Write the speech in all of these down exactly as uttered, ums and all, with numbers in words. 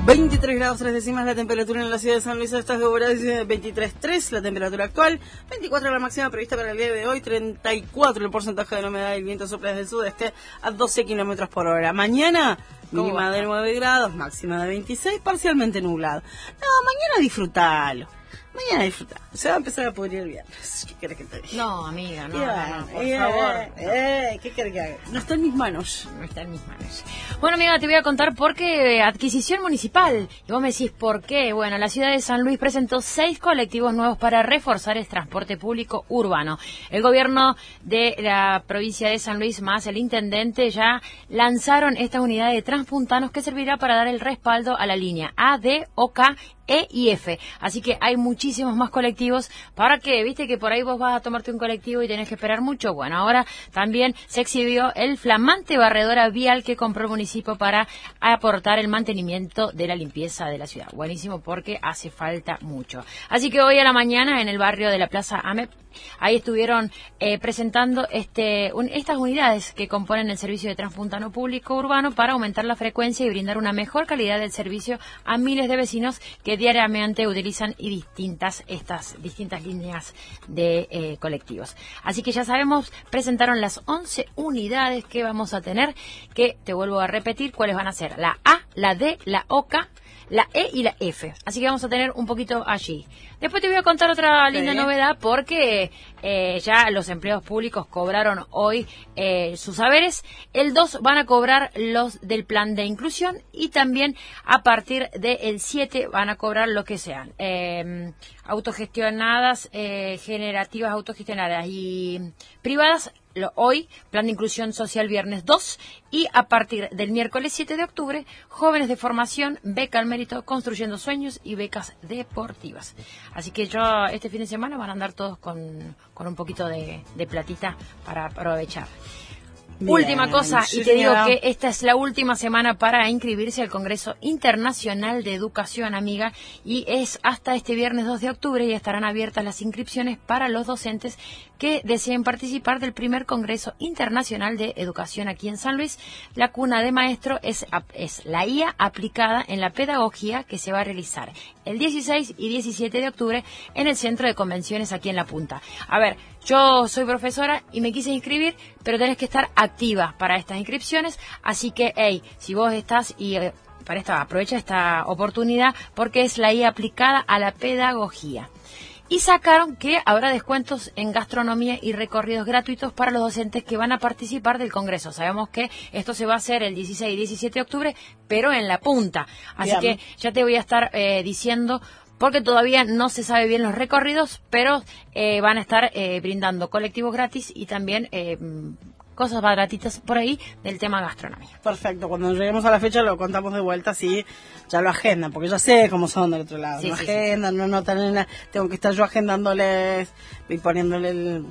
veintitrés grados tres décimas la temperatura en la ciudad de San Luis. Estas horas veintitrés punto tres la temperatura actual, veinticuatro la máxima prevista para el día de hoy, treinta y cuatro el porcentaje de la humedad y el viento sopla desde el sudeste a doce kilómetros por hora. Mañana, mínima de nueve grados, máxima de veintiséis, parcialmente nublado. No, mañana disfrutalo. Mañana disfrutar. Se va a empezar a pudrir el viernes. ¿Qué querés que te diga? No, amiga, no, Y bueno, no, por eh, favor. Eh, ¿Qué querés que haga? No está en mis manos. No está en mis manos. Bueno, amiga, te voy a contar por qué adquisición municipal. Y vos me decís, ¿por qué? Bueno, la ciudad de San Luis presentó seis colectivos nuevos para reforzar el transporte público urbano. El gobierno de la provincia de San Luis más el intendente ya lanzaron estas unidades de transpuntanos que servirá para dar el respaldo a la línea A, D, O, K, E y F. Así que hay muchísimos más colectivos. ¿Para qué? ¿Viste que por ahí vos vas a tomarte un colectivo y tenés que esperar mucho? Bueno, ahora también se exhibió el flamante barredora vial que compró el municipio para aportar el mantenimiento de la limpieza de la ciudad. Buenísimo, porque hace falta mucho. Así que hoy a la mañana en el barrio de la Plaza AMEP, ahí estuvieron eh, presentando este un, estas unidades que componen el servicio de transpuntano público urbano para aumentar la frecuencia y brindar una mejor calidad del servicio a miles de vecinos que diariamente utilizan y distintas estas distintas líneas de eh, colectivos. Así que ya sabemos, presentaron las once unidades que vamos a tener, que te vuelvo a repetir cuáles van a ser: la A, la D, la O, K, la E y la F. Así que vamos a tener un poquito allí. Después te voy a contar otra linda sí. novedad, porque eh, ya los empleados públicos cobraron hoy eh, sus haberes. El dos van a cobrar los del plan de inclusión, y también a partir del siete van a cobrar lo que sean eh, autogestionadas, eh, generativas autogestionadas y privadas. Lo, hoy, plan de inclusión social viernes dos, y a partir del miércoles siete de octubre, jóvenes de formación, beca al mérito, construyendo sueños y becas deportivas. Así que yo este fin de semana van a andar todos con, con un poquito de, de platita para aprovechar. Bien, última cosa, sí, y te señora. digo que esta es la última semana para inscribirse al Congreso Internacional de Educación, amiga, y es hasta este viernes dos de octubre, y estarán abiertas las inscripciones para los docentes que deseen participar del primer Congreso Internacional de Educación aquí en San Luis. La cuna de maestro es, es la I A aplicada en la pedagogía, que se va a realizar el dieciséis y diecisiete de octubre en el Centro de Convenciones aquí en La Punta. A ver, yo soy profesora y me quise inscribir, pero tenés que estar activa para estas inscripciones, así que, hey, si vos estás y eh, para esta aprovecha esta oportunidad, porque es la I A aplicada a la pedagogía. Y sacaron que habrá descuentos en gastronomía y recorridos gratuitos para los docentes que van a participar del Congreso. Sabemos que esto se va a hacer el dieciséis y diecisiete de octubre, pero en La Punta. Así bien. que ya te voy a estar eh, diciendo, porque todavía no se sabe bien los recorridos, pero eh, van a estar eh, brindando colectivos gratis y también eh, cosas baratitas por ahí del tema gastronomía. Perfecto, cuando lleguemos a la fecha lo contamos de vuelta, sí, ya lo agendan, porque ya sé cómo son del otro lado. Sí, no sí, agendan, sí. no notan en la, tengo que estar yo agendándoles y poniéndole el...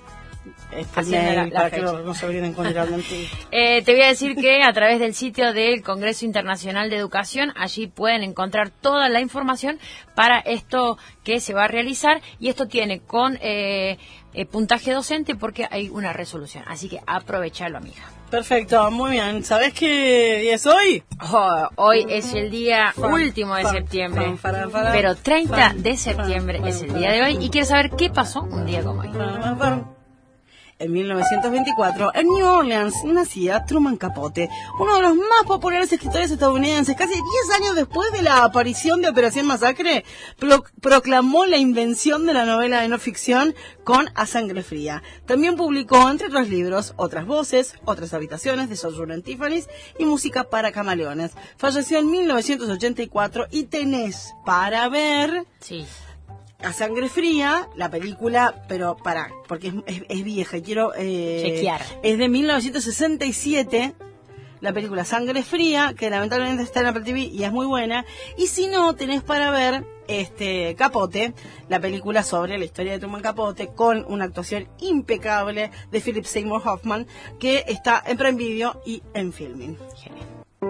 Este mail la, la para fecha. Que no se olviden continuamente. eh, te voy a decir que a través del sitio del Congreso Internacional de Educación, allí pueden encontrar toda la información para esto que se va a realizar, y esto tiene con eh, eh, puntaje docente, porque hay una resolución, así que aprovechalo, amiga. Perfecto, muy bien. ¿Sabés qué día es hoy? Oh, hoy es el día fan, último de fan, septiembre, fan, fan, fan, pero treinta de septiembre es el día de hoy, y quiero saber qué pasó un día como hoy. Fan, fan. En mil novecientos veinticuatro, en New Orleans, nacía Truman Capote, uno de los más populares escritores estadounidenses. Casi diez años después de la aparición de Operación Masacre, pro- proclamó la invención de la novela de no ficción con A Sangre Fría. También publicó, entre otros libros, Otras Voces, Otras Habitaciones, Desayuno en Tiffany's y Música para Camaleones. Falleció en mil novecientos ochenta y cuatro, y tenés para ver... Sí. A Sangre Fría, la película, pero para, porque es, es, es vieja, quiero eh, chequear. Es de mil novecientos sesenta y siete, la película Sangre Fría, que lamentablemente está en Apple T V y es muy buena. Y si no, tenés para ver este Capote, la película sobre la historia de Truman Capote, con una actuación impecable de Philip Seymour Hoffman, que está en Prime Video y en Filmin. Genial.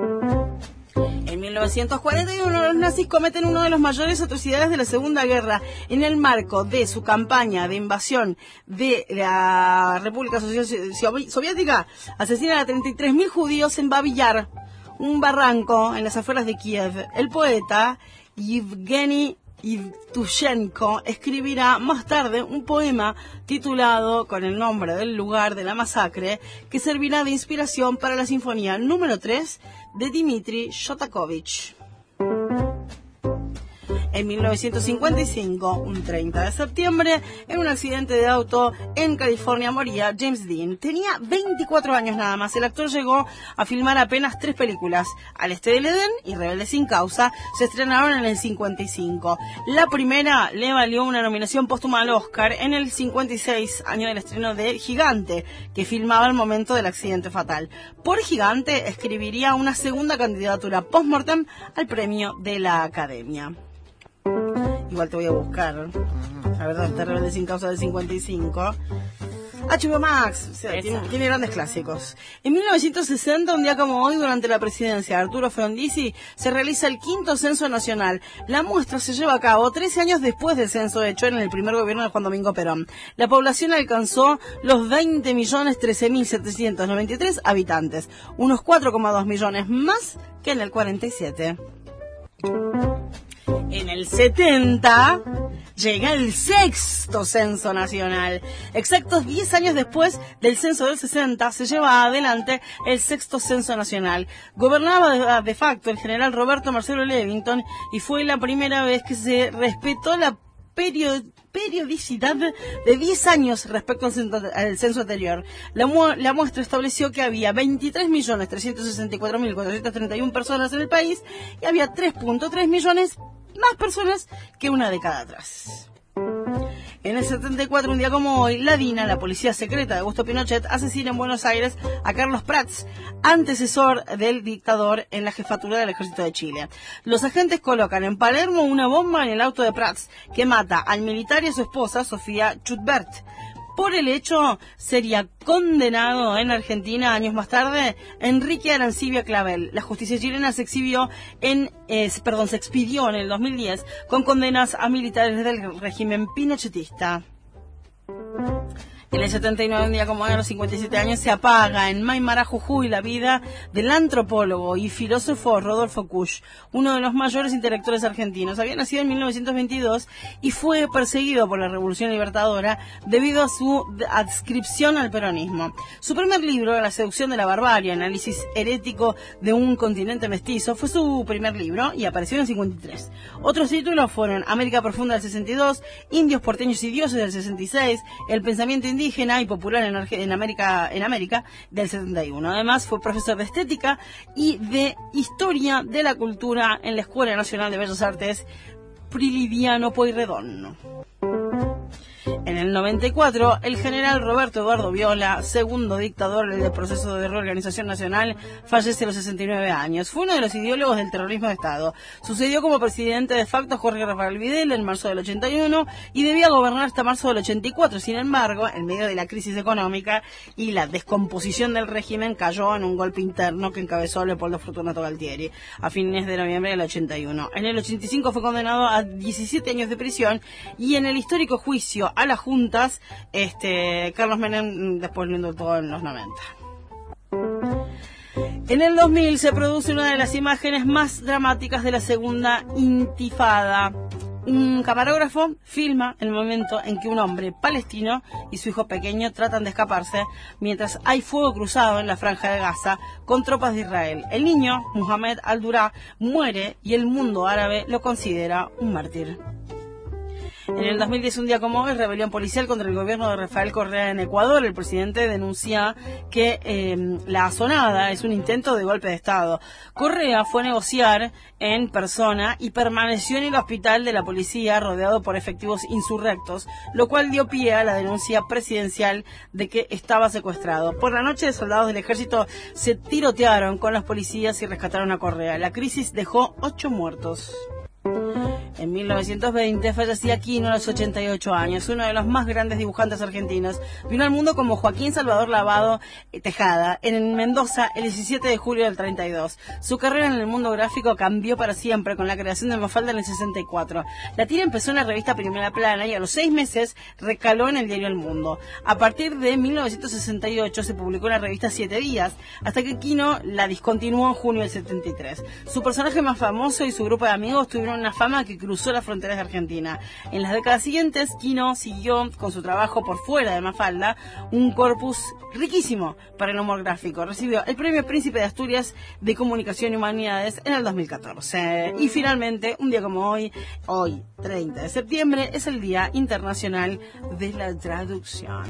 En mil novecientos cuarenta y uno, los nazis cometen una de las mayores atrocidades de la Segunda Guerra. En el marco de su campaña de invasión de la República Soviética, asesinan a treinta y tres mil judíos en Babi Yar, un barranco en las afueras de Kiev. El poeta Yevgeny Yevtushenko escribirá más tarde un poema titulado con el nombre del lugar de la masacre, que servirá de inspiración para la sinfonía número tres de Dmitri Shostakovich. En mil novecientos cincuenta y cinco, un treinta de septiembre, en un accidente de auto en California moría James Dean. Tenía veinticuatro años nada más. El actor llegó a filmar apenas tres películas. Al este del Edén y Rebelde sin causa se estrenaron en el cincuenta y cinco. La primera le valió una nominación póstuma al Oscar en el cincuenta y seis, año del estreno de Gigante, que filmaba el momento del accidente fatal. Por Gigante escribiría una segunda candidatura post-mortem al premio de la Academia. Igual te voy a buscar. La verdad, Rebelde sin causa del cincuenta y cinco. H B O Max, o sea, tiene, tiene grandes clásicos. En mil novecientos sesenta, un día como hoy, durante la presidencia de Arturo Frondizi, se realiza el quinto censo nacional. La muestra se lleva a cabo trece años después del censo hecho en el primer gobierno de Juan Domingo Perón. La población alcanzó los veinte millones trece mil setecientos noventa y tres habitantes, unos cuatro coma dos millones más que en el cuarenta y siete. En el setenta llega el sexto censo nacional. Exactos diez años después del censo del sesenta se lleva adelante el sexto censo nacional. Gobernaba de, de facto el general Roberto Marcelo Levington y fue la primera vez que se respetó la period periodicidad de diez años respecto al censo, al censo anterior. La, mu la muestra estableció que había veintitrés millones trescientos sesenta y cuatro mil cuatrocientos treinta y uno personas en el país y había tres punto tres millones más personas que una década atrás. En el setenta y cuatro, un día como hoy, la DINA, la policía secreta de Augusto Pinochet, asesina en Buenos Aires a Carlos Prats, antecesor del dictador en la jefatura del Ejército de Chile. Los agentes colocan en Palermo una bomba en el auto de Prats, que mata al militar y a su esposa, Sofía Chutbert. Por el hecho, sería condenado en Argentina años más tarde Enrique Arancibia Clavel. La justicia chilena se exhibió en, eh, perdón, se expidió en el dos mil diez con condenas a militares del régimen pinochetista. En el setenta y nueve, un día como hoy, a los cincuenta y siete años, se apaga en Maimara, Jujuy, la vida del antropólogo y filósofo Rodolfo Kusch, uno de los mayores intelectuales argentinos. Había nacido en mil novecientos veintidós y fue perseguido por la Revolución Libertadora debido a su adscripción al peronismo. Su primer libro, La seducción de la barbarie, análisis herético de un continente mestizo, fue su primer libro y apareció en el cincuenta y tres. Otros títulos fueron América Profunda del sesenta y dos, Indios, Porteños y Dioses del sesenta y seis, El pensamiento indígena y popular en, en América en América del setenta y uno. Además fue profesor de estética y de historia de la cultura en la Escuela Nacional de Bellas Artes Prilidiano Pueyrredón. En el noventa y cuatro, el general Roberto Eduardo Viola, segundo dictador del proceso de reorganización nacional, fallece a los sesenta y nueve años. Fue uno de los ideólogos del terrorismo de Estado. Sucedió como presidente de facto a Jorge Rafael Videla en marzo del ochenta y uno y debía gobernar hasta marzo del ochenta y cuatro. Sin embargo, en medio de la crisis económica y la descomposición del régimen, cayó en un golpe interno que encabezó Leopoldo Fortunato Galtieri a fines de noviembre del ochenta y uno. En el ochenta y cinco fue condenado a diecisiete años de prisión y en el histórico juicio a las juntas, este, Carlos Menem después lo indultó en los noventa. En el dos mil se produce una de las imágenes más dramáticas de la segunda intifada. Un camarógrafo filma el momento en que un hombre palestino y su hijo pequeño tratan de escaparse mientras hay fuego cruzado en la franja de Gaza con tropas de Israel. El niño, Mohamed Al-Dura, muere y el mundo árabe lo considera un mártir. En el dos mil diez, un día como hoy, rebelión policial contra el gobierno de Rafael Correa en Ecuador. El presidente denuncia que eh, la asonada es un intento de golpe de Estado. Correa fue a negociar en persona y permaneció en el hospital de la policía rodeado por efectivos insurrectos, lo cual dio pie a la denuncia presidencial de que estaba secuestrado. Por la noche, soldados del ejército se tirotearon con los policías y rescataron a Correa. La crisis dejó ocho muertos. En mil novecientos veinte fallecía Quino a los ochenta y ocho años, uno de los más grandes dibujantes argentinos. Vino al mundo como Joaquín Salvador Lavado Tejada, en Mendoza el diecisiete de julio del treinta y dos. Su carrera en el mundo gráfico cambió para siempre con la creación de Mafalda en el sesenta y cuatro. La tira empezó en la revista Primera Plana y a los seis meses recaló en el diario El Mundo. A partir de mil novecientos sesenta y ocho se publicó en la revista Siete Días, hasta que Quino la discontinuó en junio del setenta y tres. Su personaje más famoso y su grupo de amigos tuvieron una fama que cruzó las fronteras de Argentina. En las décadas siguientes, Quino siguió con su trabajo por fuera de Mafalda, un corpus riquísimo para el humor gráfico. Recibió el Premio Príncipe de Asturias de Comunicación y Humanidades en el dos mil catorce. Y finalmente, un día como hoy, hoy, treinta de septiembre, es el Día Internacional de la Traducción.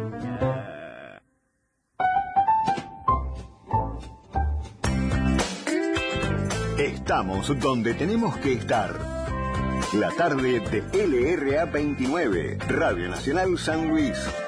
Estamos donde tenemos que estar. La tarde de L R A veintinueve, Radio Nacional San Luis.